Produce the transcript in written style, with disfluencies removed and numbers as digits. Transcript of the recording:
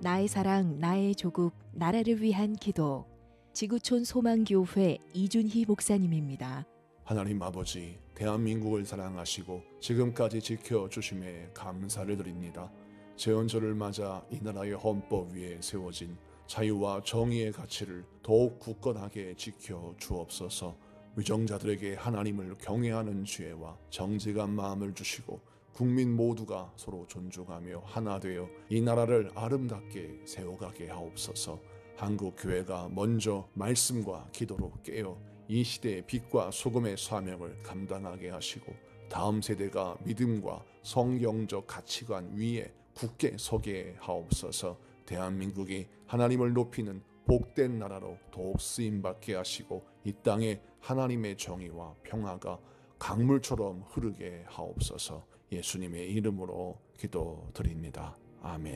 나의 사랑, 나의 조국, 나라를 위한 기도. 지구촌 소망교회 이준희 목사님입니다. 하나님 아버지, 대한민국을 사랑하시고 지금까지 지켜주심에 감사를 드립니다. 재헌절을 맞아 이 나라의 헌법 위에 세워진 자유와 정의의 가치를 더욱 굳건하게 지켜주옵소서. 위정자들에게 하나님을 경외하는 지혜와 정직한 마음을 주시고 국민 모두가 서로 존중하며 하나 되어 이 나라를 아름답게 세워가게 하옵소서. 한국 교회가 먼저 말씀과 기도로 깨어 이 시대의 빛과 소금의 사명을 감당하게 하시고 다음 세대가 믿음과 성경적 가치관 위에 굳게 서게 하옵소서. 대한민국이 하나님을 높이는 복된 나라로 더욱 쓰임받게 하시고 이 땅에 하나님의 정의와 평화가 강물처럼 흐르게 하옵소서. 예수님의 이름으로 기도드립니다. 아멘.